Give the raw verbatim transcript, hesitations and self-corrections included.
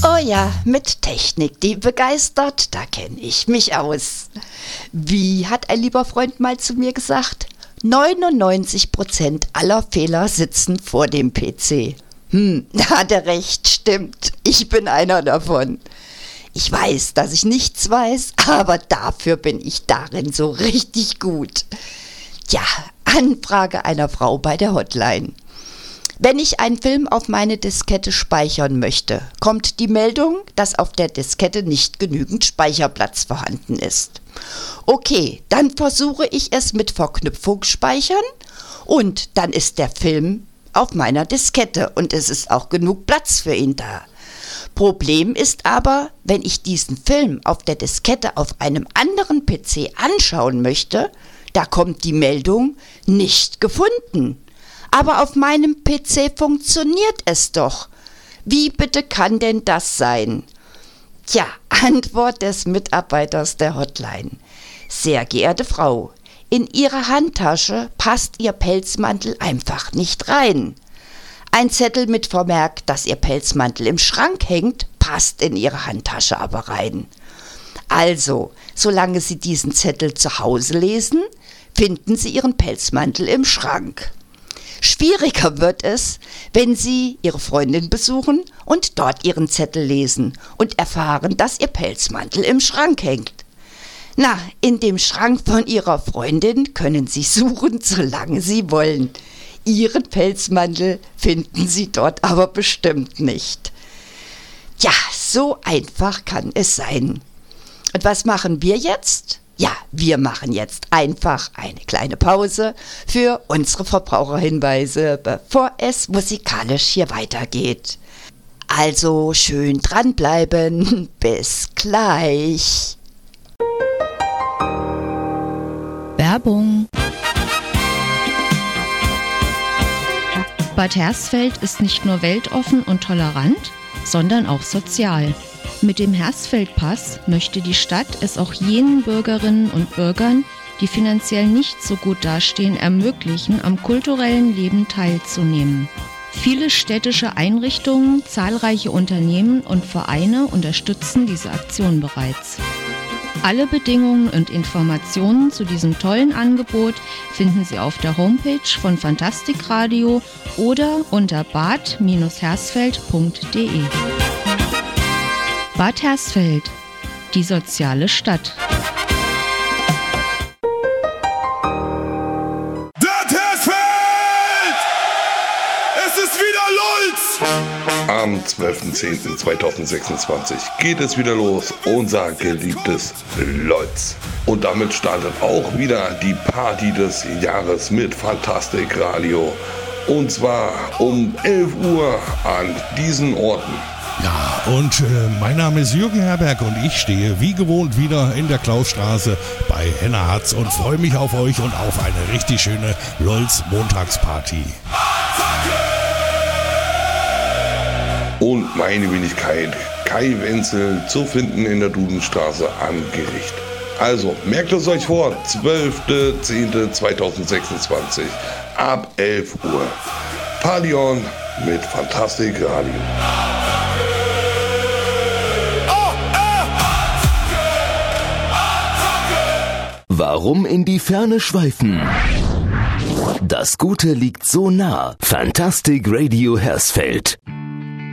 Oh ja, mit Technik, die begeistert, da kenne ich mich aus. Wie hat ein lieber Freund mal zu mir gesagt? neunundneunzig Prozent aller Fehler sitzen vor dem P C. Hm, da hat er recht, stimmt. Ich bin einer davon. Ich weiß, dass ich nichts weiß, aber dafür bin ich darin so richtig gut. Ja, Anfrage einer Frau bei der Hotline. Wenn ich einen Film auf meine Diskette speichern möchte, kommt die Meldung, dass auf der Diskette nicht genügend Speicherplatz vorhanden ist. Okay, dann versuche ich es mit Verknüpfung speichern und dann ist der Film auf meiner Diskette und es ist auch genug Platz für ihn da. Problem ist aber, wenn ich diesen Film auf der Diskette auf einem anderen P C anschauen möchte, da kommt die Meldung, nicht gefunden. Aber auf meinem P C funktioniert es doch. Wie bitte kann denn das sein? Tja, Antwort des Mitarbeiters der Hotline. Sehr geehrte Frau, in Ihre Handtasche passt Ihr Pelzmantel einfach nicht rein. Ein Zettel mit Vermerk, dass Ihr Pelzmantel im Schrank hängt, passt in Ihre Handtasche aber rein. Also, solange Sie diesen Zettel zu Hause lesen, finden Sie Ihren Pelzmantel im Schrank. Schwieriger wird es, wenn Sie Ihre Freundin besuchen und dort Ihren Zettel lesen und erfahren, dass Ihr Pelzmantel im Schrank hängt. Na, in dem Schrank von Ihrer Freundin können Sie suchen, solange Sie wollen. Ihren Pelzmantel finden Sie dort aber bestimmt nicht. Ja, so einfach kann es sein. Und was machen wir jetzt? Ja, wir machen jetzt einfach eine kleine Pause für unsere Verbraucherhinweise, bevor es musikalisch hier weitergeht. Also schön dranbleiben. Bis gleich. Werbung. Bad Hersfeld ist nicht nur weltoffen und tolerant, sondern auch sozial. Mit dem Hersfeld-Pass möchte die Stadt es auch jenen Bürgerinnen und Bürgern, die finanziell nicht so gut dastehen, ermöglichen, am kulturellen Leben teilzunehmen. Viele städtische Einrichtungen, zahlreiche Unternehmen und Vereine unterstützen diese Aktion bereits. Alle Bedingungen und Informationen zu diesem tollen Angebot finden Sie auf der Homepage von Fantastik Radio oder unter bad hersfeld punkt de. Bad Hersfeld, die soziale Stadt. Bad Hersfeld! Es ist wieder Lulz! Am zwölften zehnten zweitausendsechsundzwanzig geht es wieder los, unser geliebtes Lolz. Und damit startet auch wieder die Party des Jahres mit Fantastik Radio. Und zwar um elf Uhr an diesen Orten. Ja, und äh, mein Name ist Jürgen Herberg und ich stehe wie gewohnt wieder in der Klausstraße bei Henna Hatz und freue mich auf euch und auf eine richtig schöne Lolz-Montagsparty. Und meine Wenigkeit, Kai Wenzel, zu finden in der Dudenstraße am Gericht. Also, merkt es euch vor, zwölften zehnten zweitausendsechsundzwanzig ab elf Uhr. Party on mit Fantastik Radio. Warum in die Ferne schweifen? Das Gute liegt so nah. Fantastik Radio Hersfeld.